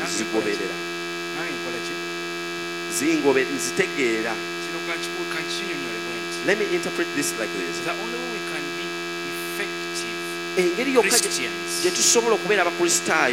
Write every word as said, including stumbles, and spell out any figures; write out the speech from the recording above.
nzigoberera nange nkola ki zingobe nzitegeera. kino kankinyonyole bwenti. Let me interpret this like this. The only way we can be effective Engeri yokka Christians gye tusobola okubeera abakristaayo